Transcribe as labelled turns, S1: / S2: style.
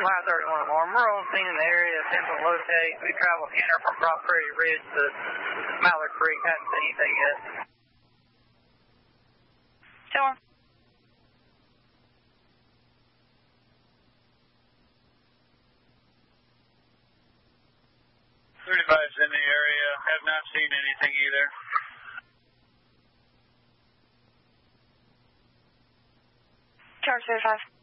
S1: 531 alarm. We're on scene in the area, attempting to locate. We traveled enter from Rock Prairie Ridge to Mallard Creek. Haven't seen anything yet.
S2: Sure.
S3: Is in the area. Have not seen anything either.
S2: Charge 35.